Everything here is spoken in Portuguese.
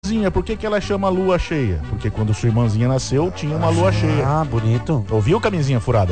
irmãzinha, por que que ela chama lua cheia? Porque quando sua irmãzinha nasceu, tinha uma lua cheia. Ah, bonito. Ouviu, camisinha furada?